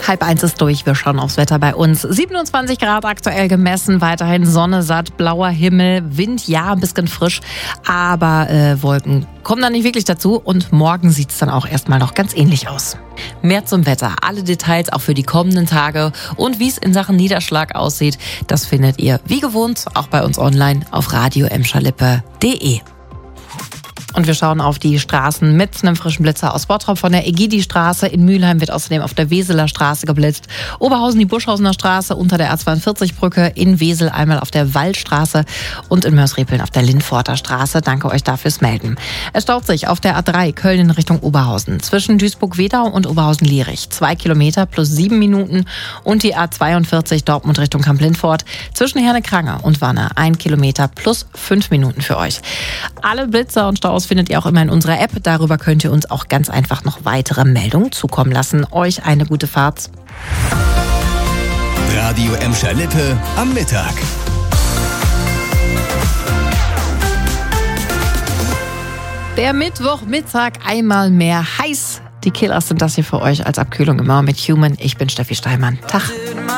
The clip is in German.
12:30 ist durch. Wir schauen aufs Wetter bei uns. 27 Grad aktuell gemessen, weiterhin Sonne satt, blauer Himmel, Wind, ja, ein bisschen frisch, aber Wolken kommen dann nicht wirklich dazu und morgen sieht es dann auch erstmal noch ganz ähnlich aus. Mehr zum Wetter, alle Details auch für die kommenden Tage und wie es in Sachen Niederschlag aussieht, das findet ihr wie gewohnt auch bei uns online auf radio-lippe.de. Und wir schauen auf die Straßen mit einem frischen Blitzer aus Bottrop von der Egidi-Straße. In Mülheim wird außerdem auf der Weseler Straße geblitzt. Oberhausen die Buschhausener Straße unter der A42-Brücke. In Wesel einmal auf der Waldstraße und in Mörsriepeln auf der Lindforter Straße. Danke euch dafür fürs Melden. Es staut sich auf der A3 Köln in Richtung Oberhausen. Zwischen Duisburg-Wedau und Oberhausen-Lierich. 2 Kilometer plus 7 Minuten. Und die A42 Dortmund Richtung Kamp-Lindfort. Zwischen Herne-Krange und Wanne. 1 Kilometer plus 5 Minuten für euch. Alle Blitzer und Staus findet ihr auch immer in unserer App. Darüber könnt ihr uns auch ganz einfach noch weitere Meldungen zukommen lassen. Euch eine gute Fahrt. Radio Emscher-Lippe am Mittag. Der Mittwochmittag einmal mehr heiß. Die Killers sind das hier für euch als Abkühlung immer mit Human. Ich bin Steffi Steinmann. Tag.